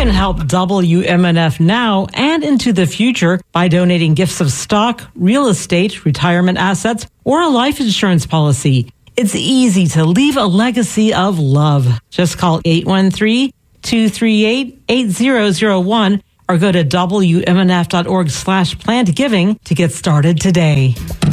can help WMNF now and into the future by donating gifts of stock, real estate, retirement assets, or a life insurance policy. It's easy to leave a legacy of love. Just call 813-238-8001 or go to WMNF.org/plantgiving to get started today.